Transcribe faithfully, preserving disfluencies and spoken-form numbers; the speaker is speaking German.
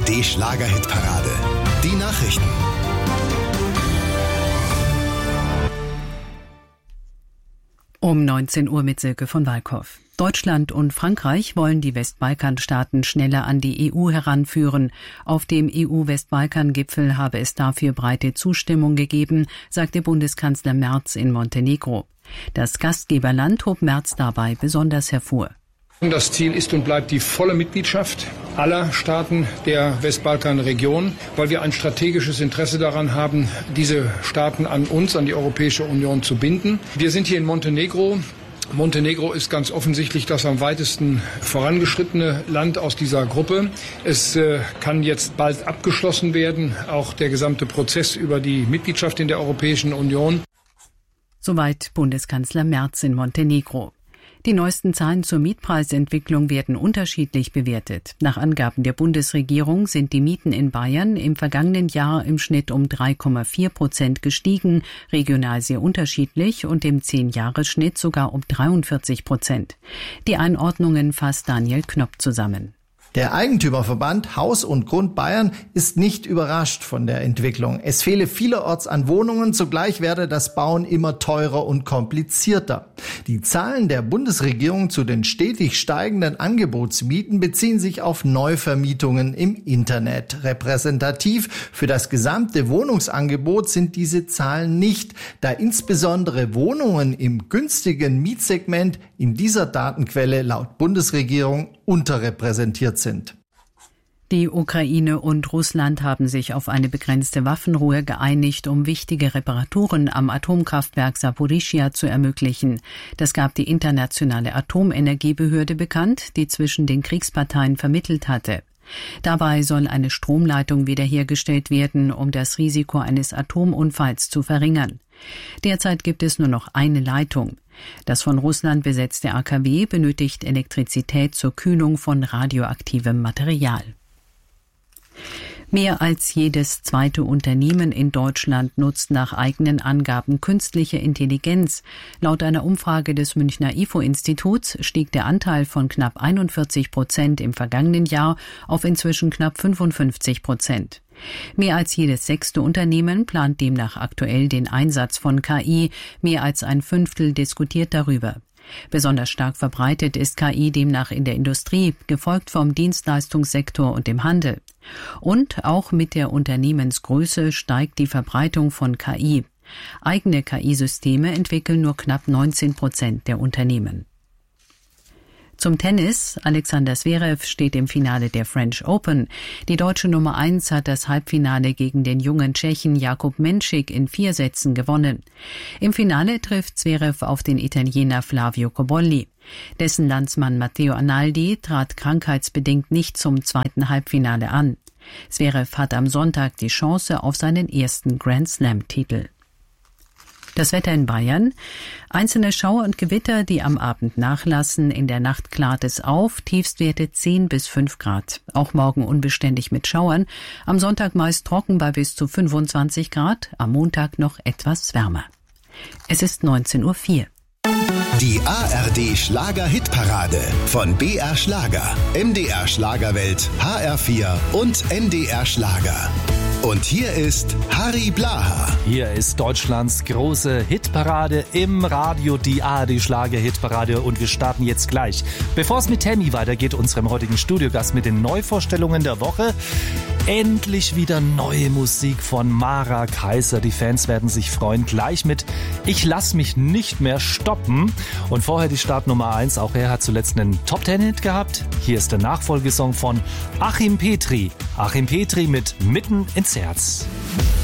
R D-Schlager-Hitparade. Die Nachrichten. Um neunzehn Uhr mit Silke von Walkhoff. Deutschland und Frankreich wollen die Westbalkanstaaten schneller an die E U heranführen. Auf dem E U-Westbalkan-Gipfel habe es dafür breite Zustimmung gegeben, sagte Bundeskanzler Merz in Montenegro. Das Gastgeberland hob Merz dabei besonders hervor. Das Ziel ist und bleibt die volle Mitgliedschaft aller Staaten der Westbalkanregion, weil wir ein strategisches Interesse daran haben, diese Staaten an uns, an die Europäische Union zu binden. Wir sind hier in Montenegro. Montenegro ist ganz offensichtlich das am weitesten vorangeschrittene Land aus dieser Gruppe. Es äh, kann jetzt bald abgeschlossen werden, auch der gesamte Prozess über die Mitgliedschaft in der Europäischen Union. Soweit Bundeskanzler Merz in Montenegro. Die neuesten Zahlen zur Mietpreisentwicklung werden unterschiedlich bewertet. Nach Angaben der Bundesregierung sind die Mieten in Bayern im vergangenen Jahr im Schnitt um drei Komma vier Prozent gestiegen, regional sehr unterschiedlich und im zehn-Jahres-Schnitt sogar um dreiundvierzig Prozent. Die Einordnungen fasst Daniel Knopp zusammen. Der Eigentümerverband Haus und Grund Bayern ist nicht überrascht von der Entwicklung. Es fehle vielerorts an Wohnungen, zugleich werde das Bauen immer teurer und komplizierter. Die Zahlen der Bundesregierung zu den stetig steigenden Angebotsmieten beziehen sich auf Neuvermietungen im Internet. Repräsentativ für das gesamte Wohnungsangebot sind diese Zahlen nicht, da insbesondere Wohnungen im günstigen Mietsegment in dieser Datenquelle laut Bundesregierung unterrepräsentiert sind. Die Ukraine und Russland haben sich auf eine begrenzte Waffenruhe geeinigt, um wichtige Reparaturen am Atomkraftwerk Saporischschja zu ermöglichen. Das gab die Internationale Atomenergiebehörde bekannt, die zwischen den Kriegsparteien vermittelt hatte. Dabei soll eine Stromleitung wiederhergestellt werden, um das Risiko eines Atomunfalls zu verringern. Derzeit gibt es nur noch eine Leitung. Das von Russland besetzte A K W benötigt Elektrizität zur Kühlung von radioaktivem Material. Mehr als jedes zweite Unternehmen in Deutschland nutzt nach eigenen Angaben künstliche Intelligenz. Laut einer Umfrage des Münchner I F O-Instituts stieg der Anteil von knapp einundvierzig Prozent im vergangenen Jahr auf inzwischen knapp fünfundfünfzig Prozent. Mehr als jedes sechste Unternehmen plant demnach aktuell den Einsatz von K I. Mehr als ein Fünftel diskutiert darüber. Besonders stark verbreitet ist K I demnach in der Industrie, gefolgt vom Dienstleistungssektor und dem Handel. Und auch mit der Unternehmensgröße steigt die Verbreitung von K I. Eigene K I-Systeme entwickeln nur knapp neunzehn Prozent der Unternehmen. Zum Tennis. Alexander Zverev steht im Finale der French Open. Die deutsche Nummer eins hat das Halbfinale gegen den jungen Tschechen Jakub Menšík in vier Sätzen gewonnen. Im Finale trifft Zverev auf den Italiener Flavio Cobolli. Dessen Landsmann Matteo Arnaldi trat krankheitsbedingt nicht zum zweiten Halbfinale an. Zverev hat am Sonntag die Chance auf seinen ersten Grand-Slam-Titel. Das Wetter in Bayern. Einzelne Schauer und Gewitter, die am Abend nachlassen. In der Nacht klart es auf. Tiefstwerte zehn bis fünf Grad. Auch morgen unbeständig mit Schauern. Am Sonntag meist trocken bei bis zu fünfundzwanzig Grad. Am Montag noch etwas wärmer. Es ist neunzehn Uhr vier. Die A R D-Schlager-Hitparade von B R Schlager, M D R Schlagerwelt, H R vier und N D R Schlager. Und hier ist Harry Blaha. Hier ist Deutschlands große Hitparade im Radio, die A R D-Schlager-Hitparade. Und wir starten jetzt gleich. Bevor es mit Tammy weitergeht, unserem heutigen Studiogast mit den Neuvorstellungen der Woche, endlich wieder neue Musik von Mara Kaiser. Die Fans werden sich freuen. Gleich mit Ich lass mich nicht mehr stoppen. Und vorher die Startnummer eins. Auch er hat zuletzt einen Top-Ten-Hit gehabt. Hier ist der Nachfolgesong von Achim Petri. Achim Petri mit Mitten ins Herz.